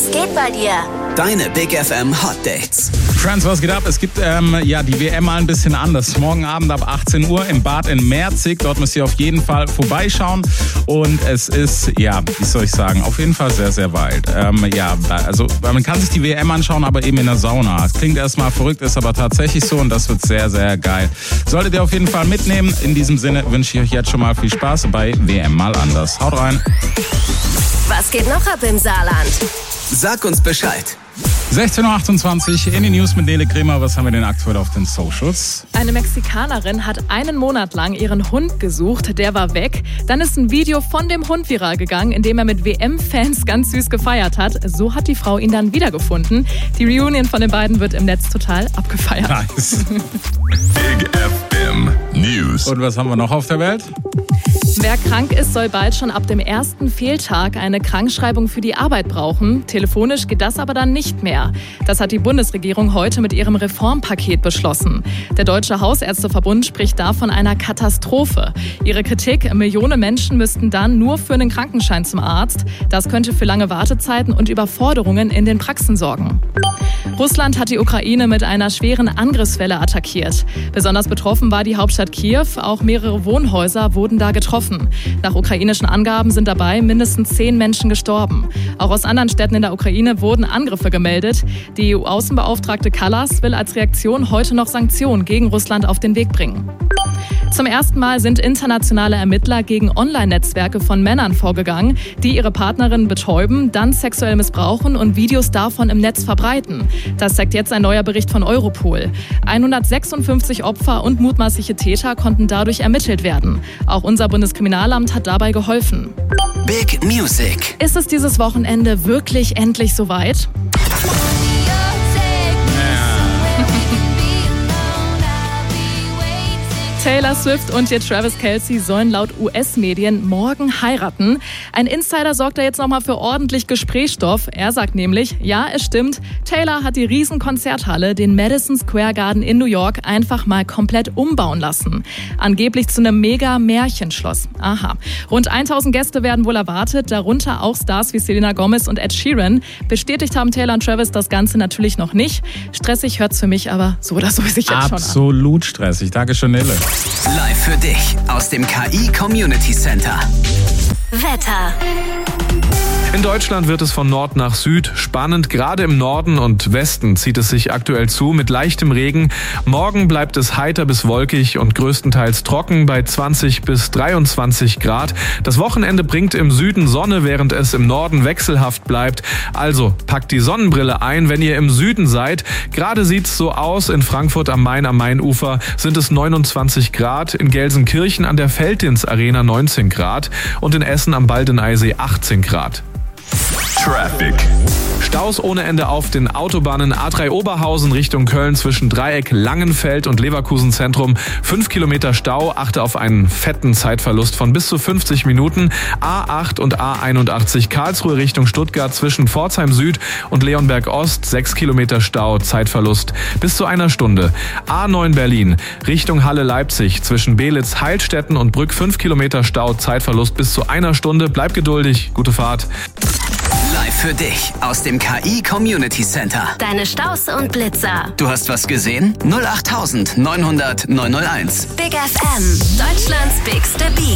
Was geht bei dir? Deine Big FM Hot Dates. Friends, was geht ab? Es gibt die WM mal ein bisschen anders. Morgen Abend ab 18 Uhr im Bad in Merzig. Dort müsst ihr auf jeden Fall vorbeischauen. Und es ist, wie soll ich sagen, auf jeden Fall sehr, sehr wild. Also man kann sich die WM anschauen, aber eben in der Sauna. Es klingt erstmal verrückt, ist aber tatsächlich so und das wird sehr, sehr geil. Solltet ihr auf jeden Fall mitnehmen. In diesem Sinne wünsche ich euch jetzt schon mal viel Spaß bei WM mal anders. Haut rein. Was geht noch ab im Saarland? Sag uns Bescheid. 16.28 Uhr in den News mit Nele Kremer. Was haben wir denn aktuell auf den Socials? Eine Mexikanerin hat einen Monat lang ihren Hund gesucht. Der war weg. Dann ist ein Video von dem Hund viral gegangen, in dem er mit WM-Fans ganz süß gefeiert hat. So hat die Frau ihn dann wiedergefunden. Die Reunion von den beiden wird im Netz total abgefeiert. Nice. Big FM News. Und was haben wir noch auf der Welt? Wer krank ist, soll bald schon ab dem ersten Fehltag eine Krankschreibung für die Arbeit brauchen. Telefonisch geht das aber dann nicht mehr. Das hat die Bundesregierung heute mit ihrem Reformpaket beschlossen. Der Deutsche Hausärzteverbund spricht da von einer Katastrophe. Ihre Kritik: Millionen Menschen müssten dann nur für einen Krankenschein zum Arzt. Das könnte für lange Wartezeiten und Überforderungen in den Praxen sorgen. Russland hat die Ukraine mit einer schweren Angriffswelle attackiert. Besonders betroffen war die Hauptstadt Kiew. Auch mehrere Wohnhäuser wurden da getroffen. Nach ukrainischen Angaben sind dabei mindestens 10 Menschen gestorben. Auch aus anderen Städten in der Ukraine wurden Angriffe gemeldet. Die EU-Außenbeauftragte Kallas will als Reaktion heute noch Sanktionen gegen Russland auf den Weg bringen. Zum ersten Mal sind internationale Ermittler gegen Online-Netzwerke von Männern vorgegangen, die ihre Partnerinnen betäuben, dann sexuell missbrauchen und Videos davon im Netz verbreiten. Das zeigt jetzt ein neuer Bericht von Europol. 156 Opfer und mutmaßliche Täter konnten dadurch ermittelt werden. Auch unser Bundeskriminalamt hat dabei geholfen. Big Music. Ist es dieses Wochenende wirklich endlich soweit? Taylor Swift und ihr Travis Kelce sollen laut US-Medien morgen heiraten. Ein Insider sorgt da jetzt nochmal für ordentlich Gesprächsstoff. Er sagt nämlich, ja, es stimmt, Taylor hat die Riesenkonzerthalle, den Madison Square Garden in New York, einfach mal komplett umbauen lassen. Angeblich zu einem Mega-Märchenschloss. Aha. Rund 1000 Gäste werden wohl erwartet, darunter auch Stars wie Selena Gomez und Ed Sheeran. Bestätigt haben Taylor und Travis das Ganze natürlich noch nicht. Stressig hört's für mich aber so oder so sich jetzt schon an. Absolut stressig. Dankeschön, Nele. Live für dich aus dem KI Community Center. Wetter. In Deutschland wird es von Nord nach Süd spannend. Gerade im Norden und Westen zieht es sich aktuell zu mit leichtem Regen. Morgen bleibt es heiter bis wolkig und größtenteils trocken bei 20 bis 23 Grad. Das Wochenende bringt im Süden Sonne, während es im Norden wechselhaft bleibt. Also packt die Sonnenbrille ein, wenn ihr im Süden seid. Gerade sieht's so aus. In Frankfurt am Main, am Mainufer sind es 29 Grad. In Gelsenkirchen an der Feldins Arena 19 Grad. Und in Essen am Baldeneysee 18 Grad. Traffic. Staus ohne Ende auf den Autobahnen A3 Oberhausen Richtung Köln zwischen Dreieck Langenfeld und Leverkusen Zentrum. 5 Kilometer Stau, achte auf einen fetten Zeitverlust von bis zu 50 Minuten. A8 und A81 Karlsruhe Richtung Stuttgart zwischen Pforzheim Süd und Leonberg Ost. 6 Kilometer Stau, Zeitverlust bis zu einer Stunde. A9 Berlin Richtung Halle Leipzig zwischen Belitz, Heilstätten und Brück. 5 Kilometer Stau, Zeitverlust bis zu einer Stunde. Bleib geduldig, gute Fahrt. Live für dich aus dem KI Community Center. Deine Staus und Blitzer. Du hast was gesehen? 08900 901. Big FM. Deutschlands bigste Beat.